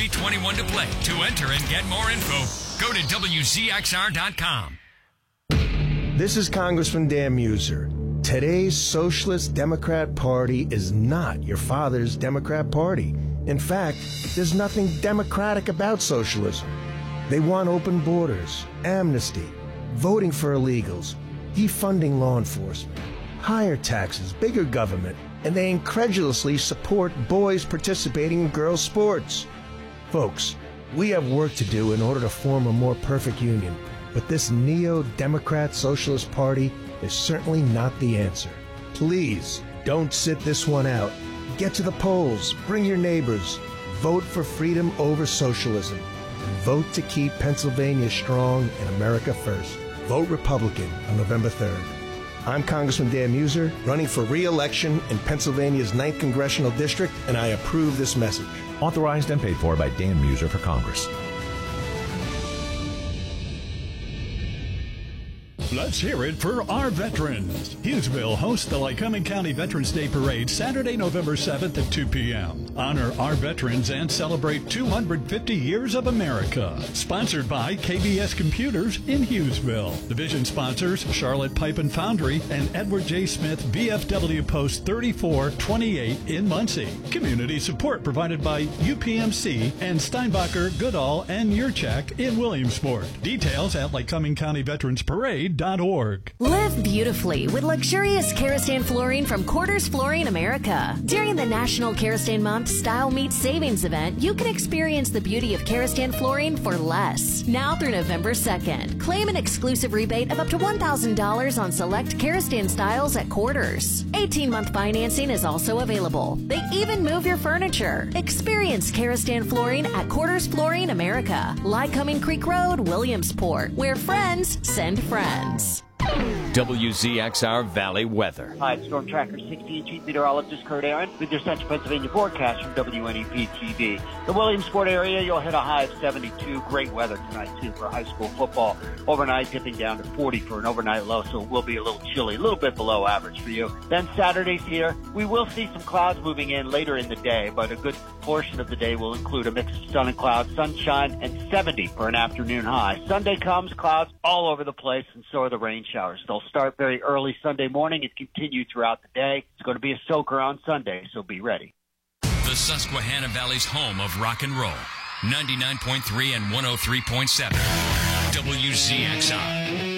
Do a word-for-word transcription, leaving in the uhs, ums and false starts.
be twenty-one to play. To enter and get more info, go to W Z X R dot com. This is Congressman Dan Muser. Today's Socialist Democrat Party is not your father's Democrat Party. In fact, there's nothing democratic about socialism. They want open borders, amnesty, voting for illegals, defunding law enforcement, higher taxes, bigger government, and they incredulously support boys participating in girls' sports. Folks, we have work to do in order to form a more perfect union, but this neo-democrat socialist party is certainly not the answer. Please, don't sit this one out. Get to the polls, bring your neighbors, vote for freedom over socialism, and vote to keep Pennsylvania strong and America first. Vote Republican on November third. I'm Congressman Dan Muser, running for re-election in Pennsylvania's ninth Congressional District, and I approve this message. Authorized and paid for by Dan Muser for Congress. Let's hear it for our veterans. Hughesville hosts the Lycoming County Veterans Day Parade Saturday, November seventh at two p.m. Honor our veterans and celebrate two hundred fifty years of America. Sponsored by K B S Computers in Hughesville. Division sponsors Charlotte Pipe and Foundry and Edward J. Smith V F W Post thirty-four twenty-eight in Muncie. Community support provided by U P M C and Steinbacher, Goodall, and Yurchak in Williamsport. Details at Lycoming County Veterans Parade. Live beautifully with luxurious Karastan flooring from Quarters Flooring America. During the National Karastan Month Style Meets Savings event, you can experience the beauty of Karastan flooring for less. Now through November second, claim an exclusive rebate of up to one thousand dollars on select Karastan styles at Quarters. eighteen-month financing is also available. They even move your furniture. Experience Karastan flooring at Quarters Flooring America, Lycoming Creek Road, Williamsport, where friends send friends. W Z X R Valley weather. Hi, it's Storm Tracker sixteen Chief Meteorologist Kurt Aaron with your Central Pennsylvania forecast from W N E P T V. The Williamsport area, you'll hit a high of seventy-two. Great weather tonight, too, for high school football. Overnight dipping down to forty for an overnight low, so it will be a little chilly, a little bit below average for you. Then Saturday's here. We will see some clouds moving in later in the day, but a good portion of the day will include a mix of sun and clouds, sunshine, and seventy for an afternoon high. Sunday comes, clouds all over the place, and so are the rain showers. They'll start very early Sunday morning and continue throughout the day. It's going to be a soaker on Sunday, so be ready. The Susquehanna Valley's home of rock and roll. ninety-nine point three and one oh three point seven. W Z X R.